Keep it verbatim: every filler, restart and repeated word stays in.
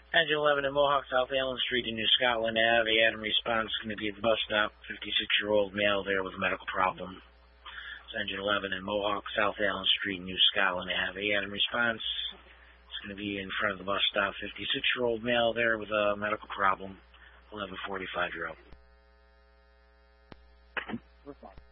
Engine eleven in Mohawk, South Allen Street in New Scotland Ave. Adam response is going to be at the bus stop. fifty-six-year-old male there with a medical problem. It's Engine eleven in Mohawk, South Allen Street in New Scotland Ave. Adam response is going to be in front of the bus stop. fifty-six-year-old male there with a medical problem. eleven forty-five-year-old.